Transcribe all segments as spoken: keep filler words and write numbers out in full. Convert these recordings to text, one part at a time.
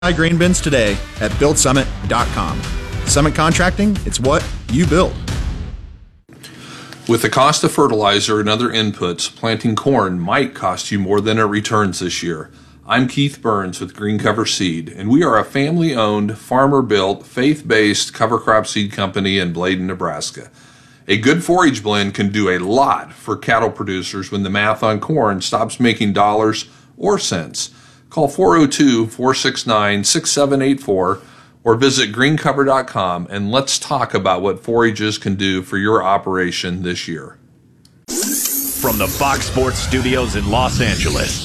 grain bins today at build summit dot com. Summit Contracting, it's what you build. With the cost of fertilizer and other inputs, planting corn might cost you more than it returns this year. I'm Keith Burns with Green Cover Seed, and we are a family-owned, farmer-built, faith-based cover crop seed company in Bladen, Nebraska. A good forage blend can do a lot for cattle producers when the math on corn stops making dollars or cents. Call four oh two, four six nine, six seven eight four or visit green cover dot com and let's talk about what forages can do for your operation this year. From the Fox Sports Studios in Los Angeles,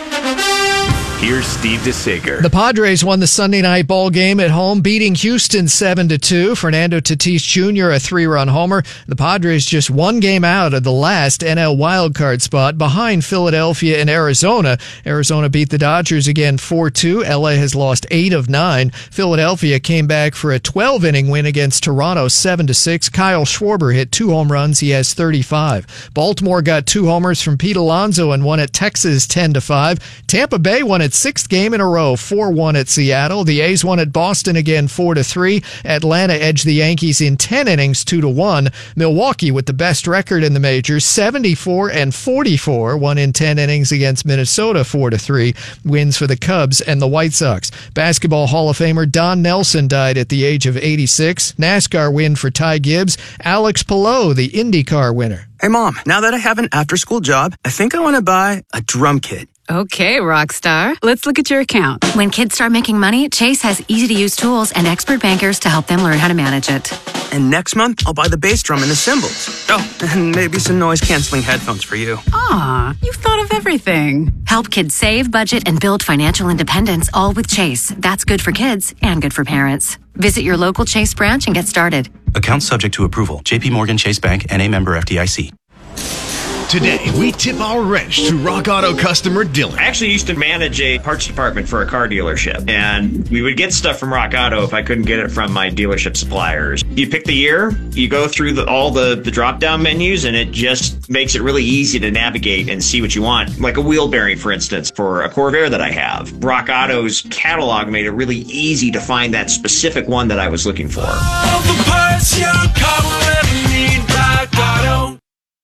here's Steve DeSager. The Padres won the Sunday night ball game at home, beating Houston seven to two. Fernando Tatis Junior a three-run homer. The Padres just one game out of the last N L wildcard spot, behind Philadelphia and Arizona. Arizona beat the Dodgers again four two. L A has lost eight of nine. Philadelphia came back for a twelve-inning win against Toronto seven to six. Kyle Schwarber hit two home runs. He has thirty-five. Baltimore got two homers from Pete Alonso and won at Texas ten to five. Tampa Bay won its sixth game in a row, four one at Seattle. The A's won at Boston again four to three. Atlanta edged the Yankees in ten innings two to one. Milwaukee, with the best record in the majors, seventy-four and forty-four, won in ten innings against Minnesota four to three. Wins for the Cubs and the White Sox. Basketball Hall of Famer Don Nelson died at the age of eighty-six. NASCAR win for Ty Gibbs. Alex Palou, the IndyCar winner. Hey, Mom, now that I have an after-school job, I think I want to buy a drum kit. Okay, Rockstar. Let's look at your account. When kids start making money, Chase has easy-to-use tools and expert bankers to help them learn how to manage it. And next month, I'll buy the bass drum and the cymbals. Oh, and maybe some noise-canceling headphones for you. Aw, you've thought of everything. Help kids save, budget, and build financial independence, all with Chase. That's good for kids and good for parents. Visit your local Chase branch and get started. Account subject to approval. J P Morgan Chase Bank, N A member F D I C. Today, we tip our wrench to Rock Auto customer Dylan. I actually used to manage a parts department for a car dealership, and we would get stuff from Rock Auto if I couldn't get it from my dealership suppliers. You pick the year, you go through the, all the, the drop-down menus, and it just makes it really easy to navigate and see what you want. Like a wheel bearing, for instance, for a Corvair that I have. Rock Auto's catalog made it really easy to find that specific one that I was looking for. All the parts your car will ever need, Rock Auto.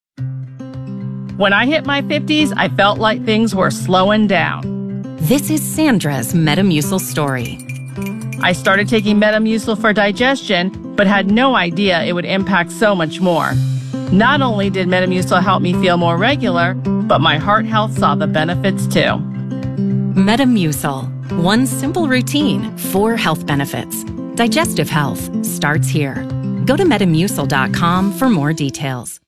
When I hit my fifties, I felt like things were slowing down. This is Sandra's Metamucil story. I started taking Metamucil for digestion, but had no idea it would impact so much more. Not only did Metamucil help me feel more regular, but my heart health saw the benefits too. Metamucil. One simple routine, four health benefits. Digestive health starts here. Go to metamucil dot com for more details.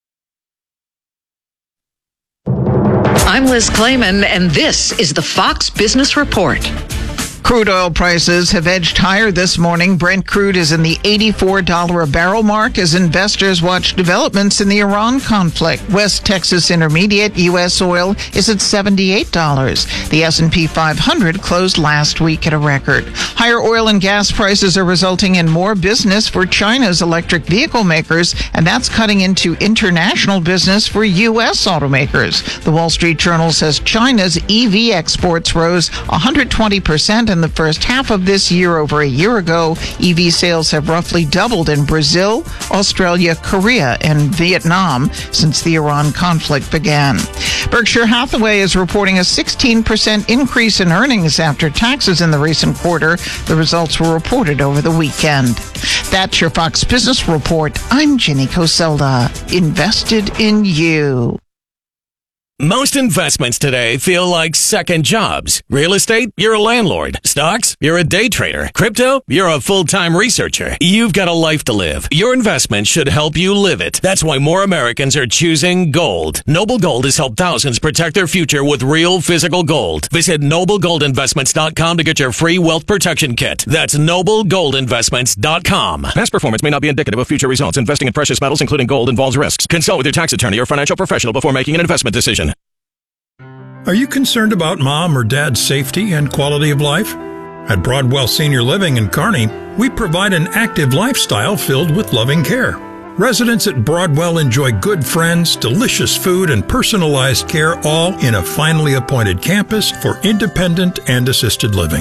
I'm Liz Clayman, and this is the Fox Business Report. Crude oil prices have edged higher this morning. Brent crude is in the eighty-four dollars a barrel mark as investors watch developments in the Iran conflict. West Texas Intermediate U S oil is at seventy-eight dollars. The S and P five hundred closed last week at a record. Higher oil and gas prices are resulting in more business for China's electric vehicle makers, and that's cutting into international business for U S automakers. The Wall Street Journal says China's E V exports rose one hundred twenty percent in the first half of this year over a year ago. E V sales have roughly doubled in Brazil, Australia, Korea, and Vietnam since the Iran conflict began. Berkshire Hathaway is reporting a sixteen percent increase in earnings after taxes in the recent quarter. The results were reported over the weekend. That's your Fox Business Report. I'm Jenny Coselda. Invested in you. Most investments today feel like second jobs. Real estate, you're a landlord. Stocks, you're a day trader. Crypto, you're a full-time researcher. You've got a life to live. Your investment should help you live it. That's why more Americans are choosing gold. Noble Gold has helped thousands protect their future with real physical gold. Visit noble gold investments dot com to get your free wealth protection kit. That's noble gold investments dot com. Past performance may not be indicative of future results. Investing in precious metals, including gold, involves risks. Consult with your tax attorney or financial professional before making an investment decision. Are you concerned about mom or dad's safety and quality of life? At Broadwell Senior Living in Kearney, we provide an active lifestyle filled with loving care. Residents at Broadwell enjoy good friends, delicious food, and personalized care, all in a finely appointed campus for independent and assisted living.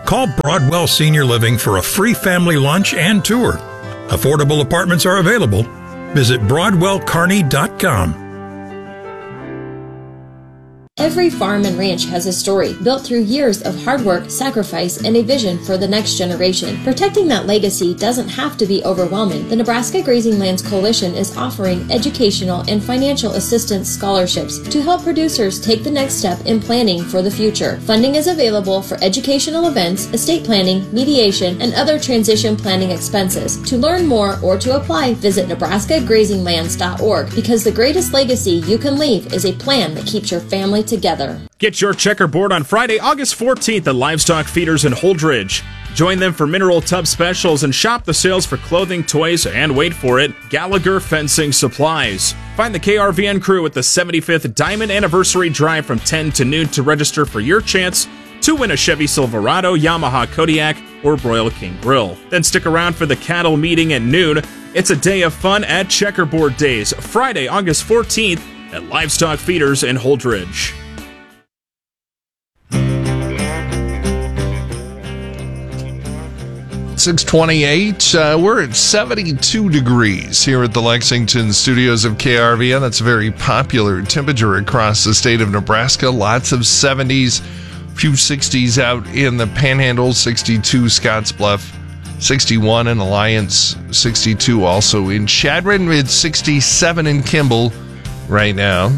Call Broadwell Senior Living for a free family lunch and tour. Affordable apartments are available. Visit broadwell carney dot com. Every farm and ranch has a story built through years of hard work, sacrifice, and a vision for the next generation. Protecting that legacy doesn't have to be overwhelming. The Nebraska Grazing Lands Coalition is offering educational and financial assistance scholarships to help producers take the next step in planning for the future. Funding is available for educational events, estate planning, mediation, and other transition planning expenses. To learn more or to apply, visit nebraska grazing lands dot org, because the greatest legacy you can leave is a plan that keeps your family together. Get your checkerboard on Friday, August fourteenth at Livestock Feeders in Holdridge. Join them for mineral tub specials and shop the sales for clothing, toys, and wait for it, Gallagher Fencing Supplies. Find the K R V N crew at the seventy-fifth Diamond Anniversary Drive from ten to noon to register for your chance to win a Chevy Silverado, Yamaha Kodiak, or Royal King Grill. Then stick around for the cattle meeting at noon. It's a day of fun at Checkerboard Days, Friday, August fourteenth at Livestock Feeders in Holdridge. six twenty-eight, uh, we're at seventy-two degrees here at the Lexington studios of K R V N. That's a very popular temperature across the state of Nebraska. Lots of seventies, few sixties out in the Panhandle, sixty-two Scottsbluff, sixty-one in Alliance, sixty-two also in Chadron. It's sixty-seven in Kimball right now.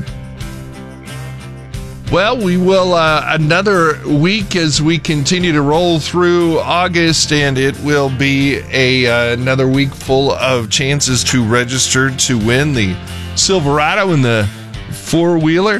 Well, we will uh, another week as we continue to roll through August, and it will be a uh, another week full of chances to register to win the Silverado and the four-wheeler,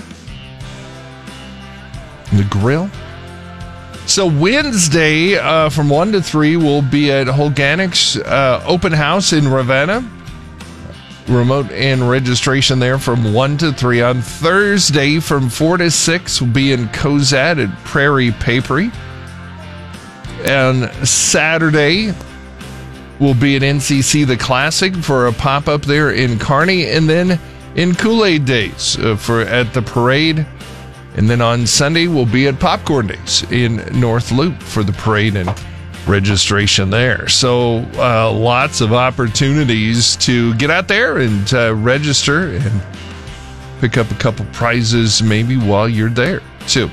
the grill. So Wednesday uh, from one to three will be at Holganik's uh, open house in Ravenna. Remote and registration there from one to three. On Thursday from four to six will be in Cozad at Prairie Papery. And Saturday will be at N C C The Classic for a pop-up there in Kearney. And then in Kool-Aid Days uh, for at the parade. And then on Sunday we'll be at Popcorn Days in North Loop for the parade and registration there. So uh, lots of opportunities to get out there and uh, register and pick up a couple prizes maybe while you're there too.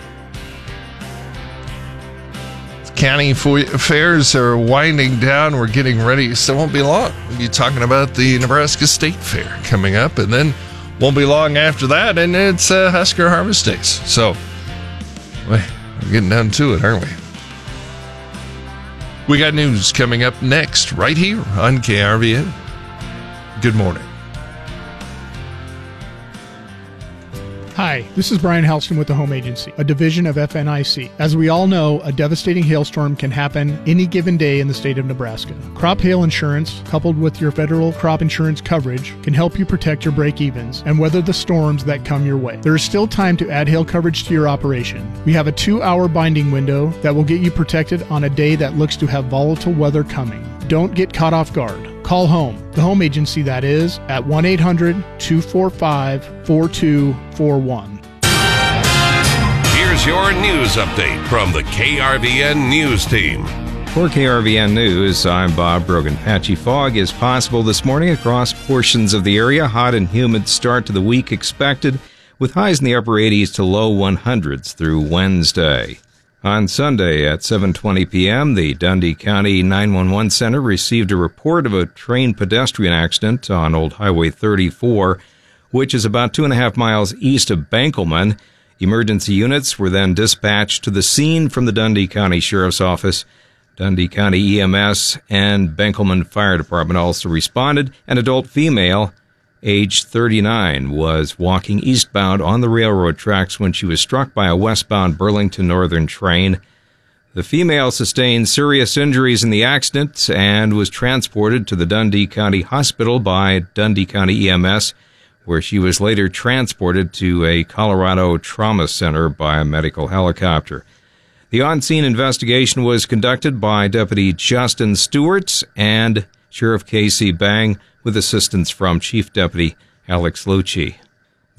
County fairs are winding down. We're getting ready, so it won't be long. We'll be talking about the Nebraska State Fair coming up, and then won't be long after that, and it's uh, Husker Harvest Days. So we're getting down to it, aren't we? We got news coming up next right here on K R V N. Good morning. Hi, this is Brian Halston with the Home Agency, a division of F N I C. As we all know, a devastating hailstorm can happen any given day in the state of Nebraska. Crop hail insurance, coupled with your federal crop insurance coverage, can help you protect your break-evens and weather the storms that come your way. There is still time to add hail coverage to your operation. We have a two-hour binding window that will get you protected on a day that looks to have volatile weather coming. Don't get caught off guard. Call home, the Home Agency that is, at one eight hundred two four five four two four one. Here's your news update from the K R V N News Team. For K R V N News, I'm Bob Brogan. Patchy fog is possible this morning across portions of the area. Hot and humid start to the week expected, with highs in the upper eighties to low hundreds through Wednesday. On Sunday at seven twenty p.m., the Dundee County nine one one Center received a report of a train pedestrian accident on Old Highway thirty-four, which is about two and a half miles east of Benkelman. Emergency units were then dispatched to the scene from the Dundee County Sheriff's Office. Dundee County E M S and Benkelman Fire Department also responded. An adult female, age thirty-nine, was walking eastbound on the railroad tracks when she was struck by a westbound Burlington Northern train. The female sustained serious injuries in the accident and was transported to the Dundee County Hospital by Dundee County E M S, where she was later transported to a Colorado trauma center by a medical helicopter. The on-scene investigation was conducted by Deputy Justin Stewart and Sheriff Casey Bang, with assistance from Chief Deputy Alex Lucci.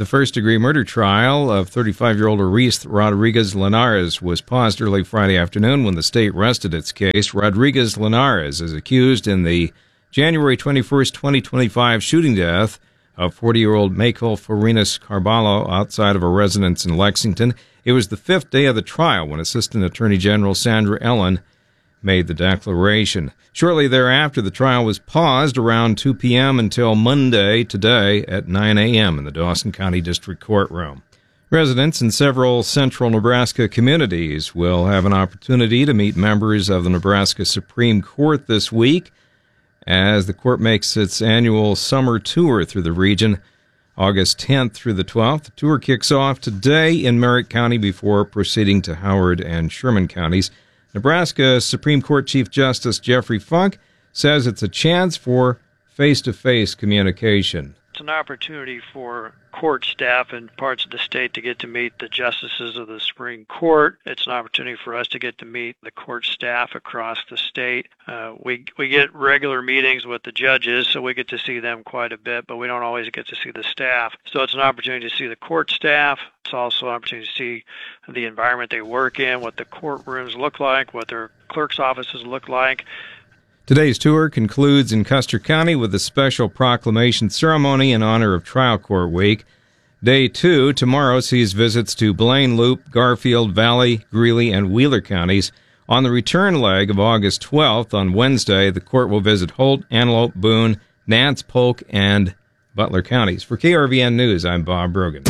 The first-degree murder trial of thirty-five-year-old Aris Rodriguez Linares was paused early Friday afternoon when the state rested its case. Rodriguez Linares is accused in the January twenty-first, twenty twenty-five shooting death of forty-year-old Michael Farinas Carballo outside of a residence in Lexington. It was the fifth day of the trial when Assistant Attorney General Sandra Ellen made the declaration. Shortly thereafter, the trial was paused around two p.m. until Monday, today, at nine a.m. in the Dawson County District Courtroom. Residents in several central Nebraska communities will have an opportunity to meet members of the Nebraska Supreme Court this week as the court makes its annual summer tour through the region, August tenth through the twelfth. The tour kicks off today in Merritt County before proceeding to Howard and Sherman counties. Nebraska Supreme Court Chief Justice Jeffrey Funk says it's a chance for face-to-face communication. It's an opportunity for court staff in parts of the state to get to meet the justices of the Supreme Court. It's an opportunity for us to get to meet the court staff across the state. Uh, we we get regular meetings with the judges, so we get to see them quite a bit, but we don't always get to see the staff. So it's an opportunity to see the court staff. It's also an opportunity to see the environment they work in, what the courtrooms look like, what their clerk's offices look like. Today's tour concludes in Custer County with a special proclamation ceremony in honor of Trial Court Week. Day two, tomorrow, sees visits to Blaine, Loop, Garfield, Valley, Greeley, and Wheeler counties. On the return leg of August twelfth, on Wednesday, the court will visit Holt, Antelope, Boone, Nance, Polk, and Butler counties. For K R V N News, I'm Bob Brogan.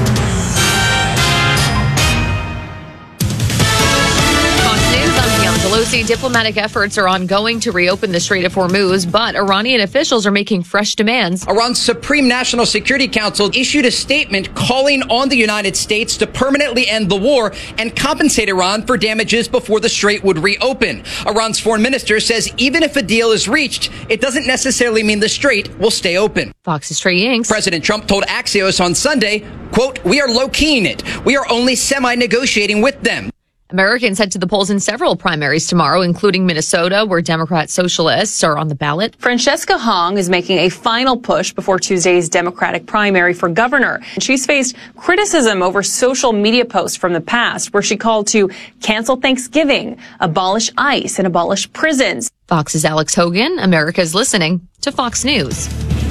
Pelosi, diplomatic efforts are ongoing to reopen the Strait of Hormuz, but Iranian officials are making fresh demands. Iran's Supreme National Security Council issued a statement calling on the United States to permanently end the war and compensate Iran for damages before the strait would reopen. Iran's foreign minister says even if a deal is reached, it doesn't necessarily mean the strait will stay open. Fox's Trey Yingst. President Trump told Axios on Sunday, quote, "We are low-keying it. We are only semi-negotiating with them." Americans head to the polls in several primaries tomorrow, including Minnesota, where Democrat socialists are on the ballot. Francesca Hong is making a final push before Tuesday's Democratic primary for governor. She's faced criticism over social media posts from the past, where she called to cancel Thanksgiving, abolish ICE, and abolish prisons. Fox's Alex Hogan. America's listening to Fox News.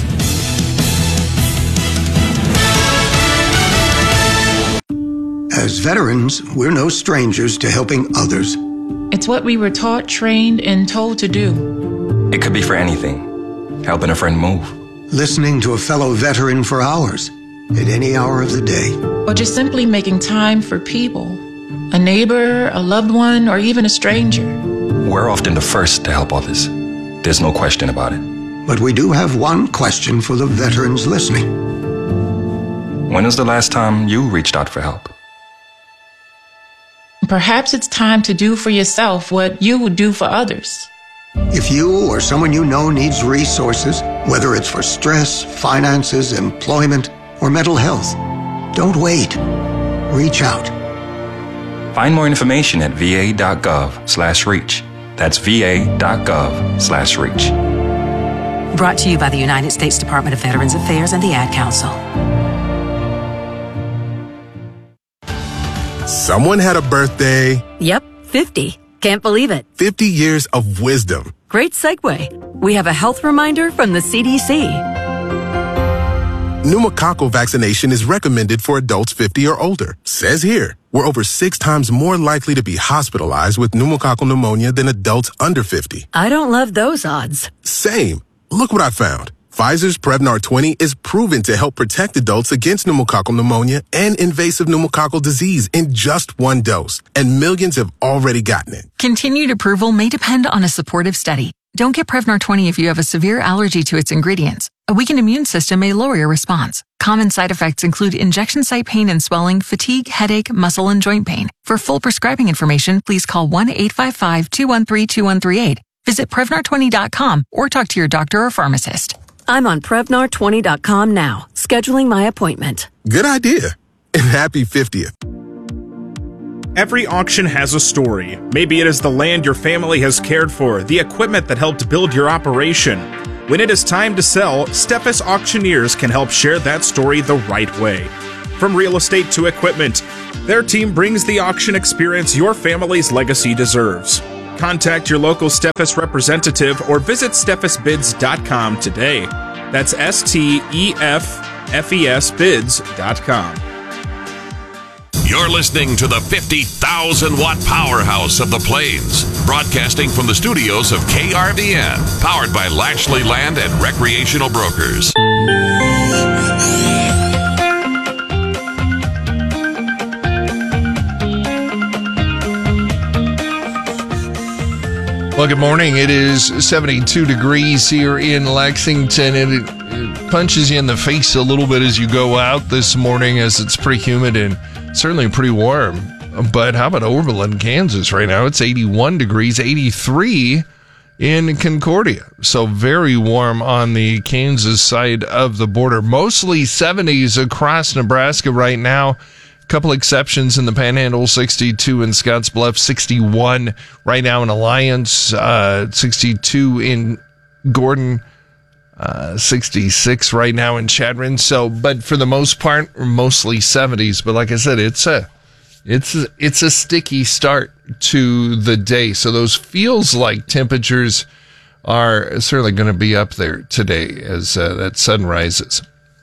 As veterans, we're no strangers to helping others. It's what we were taught, trained, and told to do. It could be for anything. Helping a friend move. Listening to a fellow veteran for hours, at any hour of the day. Or just simply making time for people. A neighbor, a loved one, or even a stranger. We're often the first to help others. There's no question about it. But we do have one question for the veterans listening. When was the last time you reached out for help? Perhaps it's time to do for yourself what you would do for others. If you or someone you know needs resources, whether it's for stress, finances, employment, or mental health, don't wait. Reach out. Find more information at va.gov slash reach. That's va.gov slash reach. Brought to you by the United States Department of Veterans Affairs and the Ad Council. Someone had a birthday. Yep, fifty. Can't believe it. fifty years of wisdom. Great segue. We have a health reminder from the C D C. Pneumococcal vaccination is recommended for adults fifty or older. Says here, we're over six times more likely to be hospitalized with pneumococcal pneumonia than adults under fifty. I don't love those odds. Same. Look what I found. Pfizer's Prevnar twenty is proven to help protect adults against pneumococcal pneumonia and invasive pneumococcal disease in just one dose, and millions have already gotten it. Continued approval may depend on a supportive study. Don't get Prevnar twenty if you have a severe allergy to its ingredients. A weakened immune system may lower your response. Common side effects include injection site pain and swelling, fatigue, headache, muscle, and joint pain. For full prescribing information, please call one eight five five, two one three, two one three eight. Visit Prevnar twenty dot com or talk to your doctor or pharmacist. I'm on Prevnar twenty dot com now, scheduling my appointment. Good idea. And happy fiftieth. Every auction has a story. Maybe it is the land your family has cared for, the equipment that helped build your operation. When it is time to sell, Steffes Auctioneers can help share that story the right way. from real estate to equipment. Their team brings the auction experience your family's legacy deserves. Contact your local Steffes representative or visit steffes bids dot com today. That's S T E F F E S bids dot com. You're listening to the fifty thousand watt powerhouse of the Plains, broadcasting from the studios of K R V N, powered by Lashley Land and Recreational Brokers. Well, good morning. It is seventy-two degrees here in Lexington, and it, it punches you in the face a little bit as you go out this morning, as it's pretty humid and certainly pretty warm. But how about Oberlin, Kansas right now? It's eighty-one degrees, eighty-three in Concordia. So very warm on the Kansas side of the border. Mostly seventies across Nebraska right now. Couple exceptions in the Panhandle, sixty-two in Scottsbluff, sixty-one right now in Alliance, uh, sixty-two in Gordon, uh, sixty-six right now in Chadron. So, but for the most part, mostly seventies. But like I said, it's a, it's a, it's a sticky start to the day. So those feels like temperatures are certainly going to be up there today as uh, that sun rises.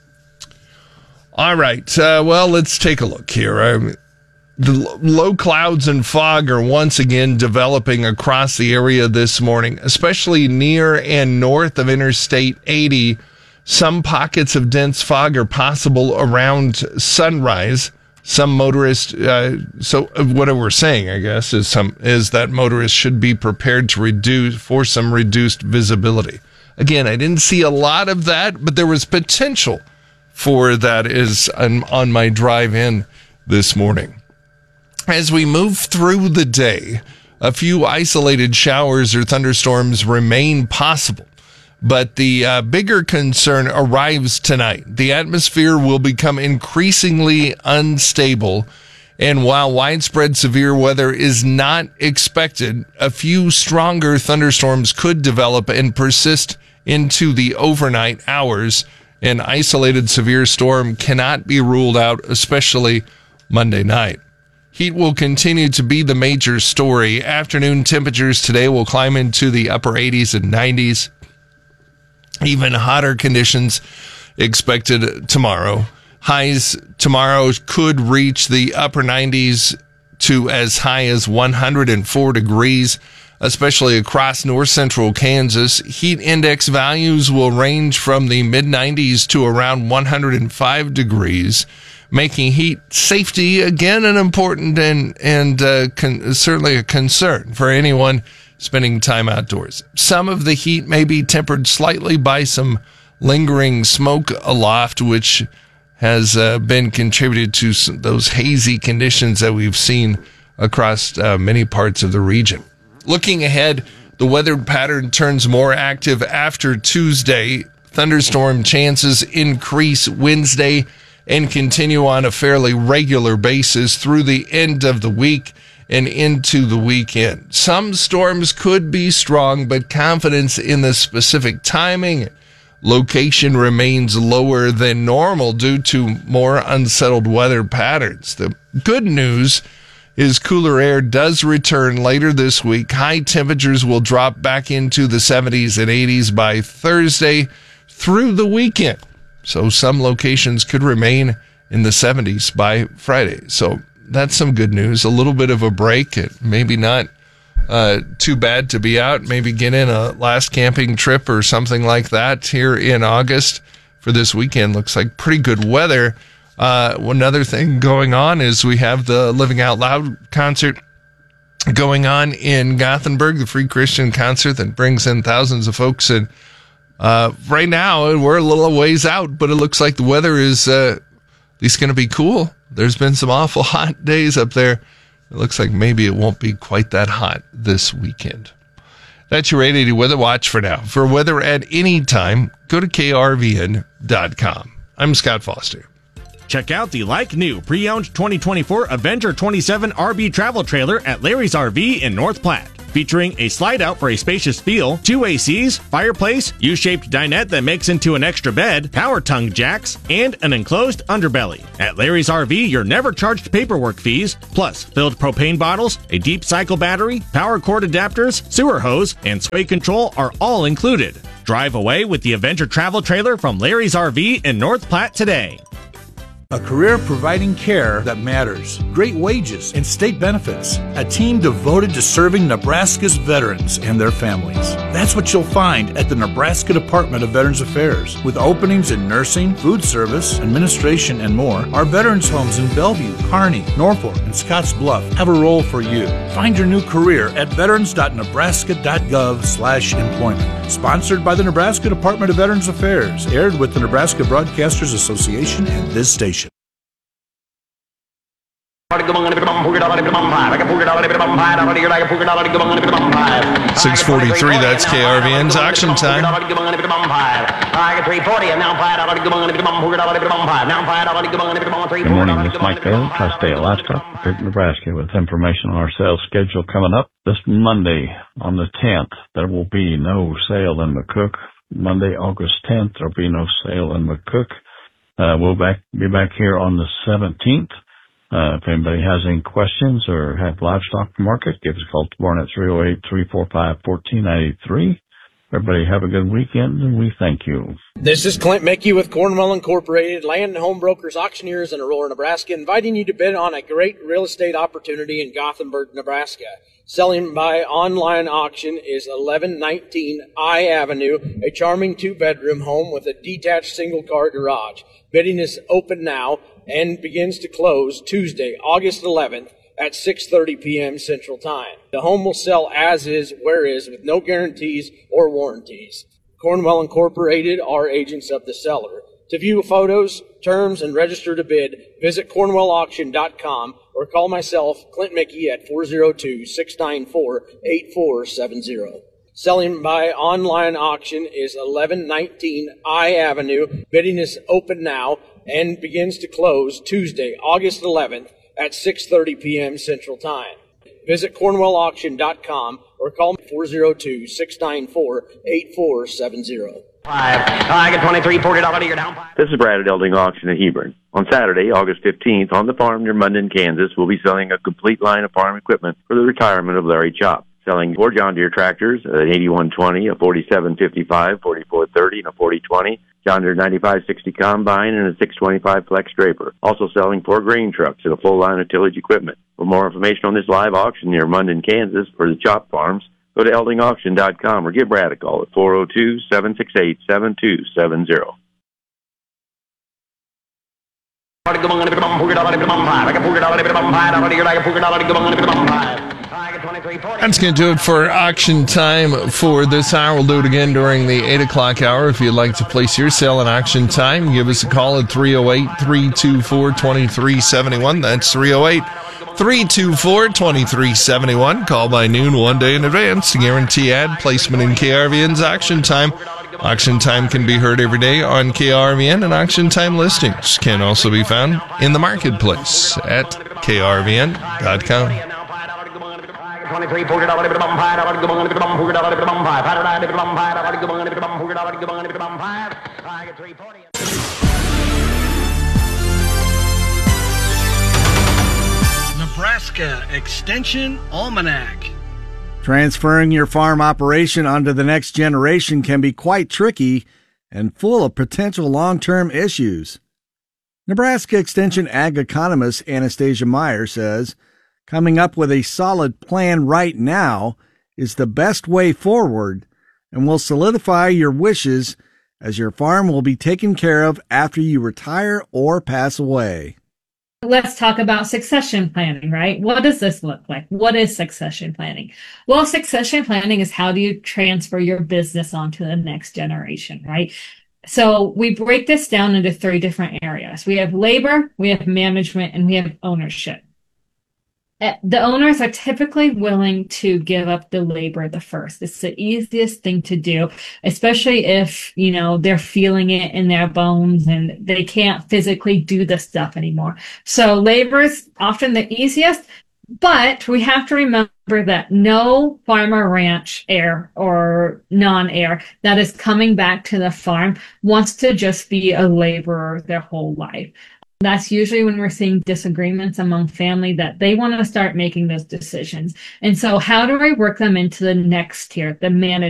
All right. Uh, well, let's take a look here. Um, the low clouds and fog are once again developing across the area this morning, especially near and north of Interstate eighty. Some pockets of dense fog are possible around sunrise. Some motorists, uh, so what we're saying, I guess, is some is that motorists should be prepared to reduce for some reduced visibility. Again, I didn't see a lot of that, but there was potential for that is on, on my drive in this morning. As we move through the day, a few isolated showers or thunderstorms remain possible, but the uh, bigger concern arrives tonight. The atmosphere will become increasingly unstable, and while widespread severe weather is not expected, a few stronger thunderstorms could develop and persist into the overnight hours. An isolated severe storm cannot be ruled out, especially Monday night. Heat will continue to be the major story. Afternoon temperatures today will climb into the upper eighties and nineties. Even hotter conditions expected tomorrow. Highs tomorrow could reach the upper nineties to as high as one hundred four degrees. Especially across north central Kansas. Heat index values will range from the mid nineties to around one hundred five degrees, making heat safety again an important and and uh, con- certainly a concern for anyone spending time outdoors. Some of the heat may be tempered slightly by some lingering smoke aloft, which has uh, been contributed to some, those hazy conditions that we've seen across uh, many parts of the region. Looking ahead, the weather pattern turns more active after Tuesday. Thunderstorm chances increase Wednesday and continue on a fairly regular basis through the end of the week and into the weekend. Some storms could be strong, but confidence in the specific timing, location remains lower than normal due to more unsettled weather patterns. The good news is cooler air does return later this week. High temperatures will drop back into the seventies and eighties by Thursday through the weekend. So some locations could remain in the seventies by Friday. So that's some good news. A little bit of a break. Maybe not uh, too bad to be out. Maybe get in a last camping trip or something like that here in August for this weekend. Looks like pretty good weather. Uh, another thing going on is we have the Living Out Loud concert going on in Gothenburg, the free Christian concert that brings in thousands of folks. And uh, right now, we're a little ways out, but it looks like the weather is uh, at least going to be cool. There's been some awful hot days up there. It looks like maybe it won't be quite that hot this weekend. That's your eight eighty Weather Watch for now. For weather at any time, go to K R V N dot com. I'm Scott Foster. Check out the like-new pre-owned twenty twenty-four Avenger twenty-seven R V travel trailer at Larry's R V in North Platte. featuring a slide out for a spacious feel, two A Cs, fireplace, U-shaped dinette that makes into an extra bed, power tongue jacks, and an enclosed underbelly. At Larry's R V, you're never charged paperwork fees, plus filled propane bottles, a deep cycle battery, power cord adapters, sewer hose, and sway control are all included. Drive away with the Avenger travel trailer from Larry's R V in North Platte today. A career providing care that matters, great wages, and state benefits. A team devoted to serving Nebraska's veterans and their families. That's what you'll find at the Nebraska Department of Veterans Affairs. With openings in nursing, food service, administration, and more, our veterans homes in Bellevue, Kearney, Norfolk, and Scotts Bluff have a role for you. Find your new career at veterans dot nebraska dot gov slash employment. Sponsored by the Nebraska Department of Veterans Affairs. Aired with the Nebraska Broadcasters Association and this station. six forty-three, that's K R V N's auction time. Good morning, this is Mike Bailey, Tri-State Livestock, Cook, Nebraska, with information on our sales schedule coming up this Monday on the tenth. There will be no sale in McCook. Monday, August tenth, there will be no sale in McCook. Uh, we'll back, be back here on the seventeenth. Uh, if anybody has any questions or have livestock market, give us a call tomorrow at three oh eight, three four five, one four nine three. Everybody have a good weekend, and we thank you. This is Clint Mickey with Cornwell Incorporated, land and home brokers, auctioneers in Aurora, Nebraska, inviting you to bid on a great real estate opportunity in Gothenburg, Nebraska. Selling by online auction is eleven nineteen I Avenue, a charming two-bedroom home with a detached single-car garage. Bidding is open now and begins to close Tuesday, August eleventh at six thirty p.m. Central Time. The home will sell as is, where is, with no guarantees or warranties. Cornwell Incorporated are agents of the seller. To view photos, terms, and register to bid, visit cornwell auction dot com or call myself, Clint Mickey, at four oh two, six nine four, eight four seven zero. Selling by online auction is eleven nineteen I Avenue. Bidding is open now and begins to close Tuesday, August eleventh at six thirty p.m. Central Time. Visit cornwell auction dot com or call four oh two, six nine four, eight four seven zero. I get twenty-three, forty dollars your down. This is Brad at Elding Auction at Hebron. On Saturday, August fifteenth, on the farm near Munden, Kansas, we'll be selling a complete line of farm equipment for the retirement of Larry Chop. Selling four John Deere tractors, an eighty-one twenty, a forty-seven fifty-five, forty-four thirty, and a forty twenty. John Deere ninety-five sixty combine and a six twenty-five flex draper. Also selling four grain trucks and a full line of tillage equipment. For more information on this live auction near Munden, Kansas, for the Chop Farms, go to elding auction dot com or give Brad a call at four oh two, seven six eight, seven two seven zero. That's going to do it for auction time for this hour. We'll do it again during the eight o'clock hour. If you'd like to place your sale in auction time, give us a call at three oh eight, three two four, two three seven one. That's three oh eight, three two four, two three seven one. Call by noon one day in advance to guarantee ad placement in K R V N's auction time. Auction time can be heard every day on K R V N, and auction time listings can also be found in the marketplace at K R V N dot com. twenty-three, forty dollars, forty dollars, forty dollars, Nebraska Extension Almanac. Transferring your farm operation onto the next generation can be quite tricky and full of potential long-term issues. Nebraska Extension ag economist Anastasia Meyer says, coming up with a solid plan right now is the best way forward and will solidify your wishes as your farm will be taken care of after you retire or pass away. Let's talk about succession planning, right? What does this look like? What is succession planning? Well, succession planning is how do you transfer your business onto the next generation, right? So we break this down into three different areas. We have labor, we have management, and we have ownership. The owners are typically willing to give up the labor the first. It's the easiest thing to do, especially if, you know, they're feeling it in their bones and they can't physically do the stuff anymore. So labor is often the easiest, But we have to remember that no farmer ranch heir or non-heir that is coming back to the farm wants to just be a laborer their whole life. That's usually when we're seeing disagreements among family, that they want to start making those decisions. And so how do I work them into the next tier, the manager?